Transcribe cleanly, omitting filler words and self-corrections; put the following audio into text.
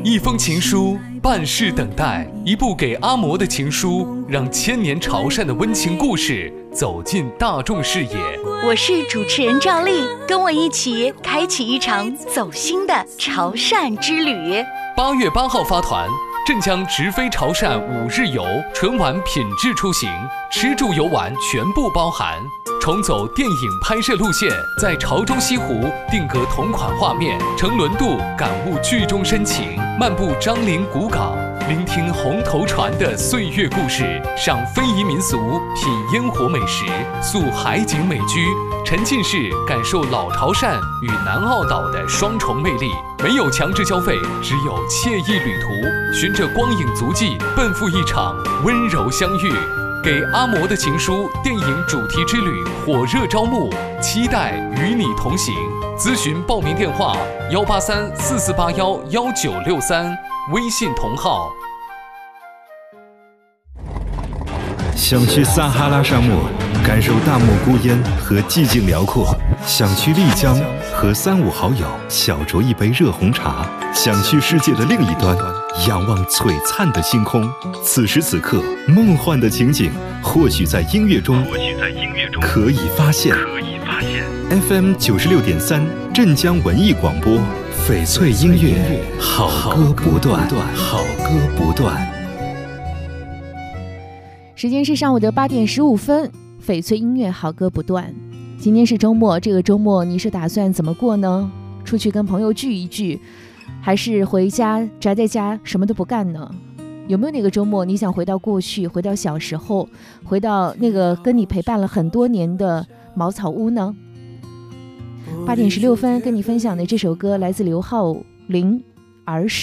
一封情书，半世等待，一部给阿嬷的情书，让千年潮汕的温情故事走进大众视野。 我是主持人赵丽，跟我一起开启一场走心的潮汕之旅。 8月8号发团，镇江直飞潮汕5日游，纯玩品质出行，吃住游玩全部包含。重走电影拍摄路线，在潮州西湖定格同款画面，乘轮渡感悟剧中深情，漫步樟林古港，聆听红头船的岁月故事，赏非遗民俗，品烟火美食，宿海景美居，沉浸式感受老潮汕与南澳岛的双重魅力。没有强制消费，只有惬意旅途，循着光影足迹，奔赴一场温柔相遇。给阿嬷的情书电影主题之旅火热招募，期待与你同行。咨询报名电话18344811963，微信同号。 想去撒哈拉沙漠，感受大漠孤烟和寂静辽阔；想去丽江，和3、5好友小酌一杯热红茶；想去世界的另一端，仰望璀璨的星空。此时此刻，梦幻的情景或许在音乐中可以发现。FM 96.3镇江文艺广播，翡翠音乐，好歌不断，好歌不断。 时间是上午的8点15分，翡翠音乐，好歌不断。今天是周末，这个周末你是打算怎么过呢？出去跟朋友聚一聚，还是回家宅在家什么都不干呢？有没有哪个周末你想回到过去，回到小时候，回到那个跟你陪伴了很多年的茅草屋呢？8点16分跟你分享的这首歌来自刘浩霖，儿时。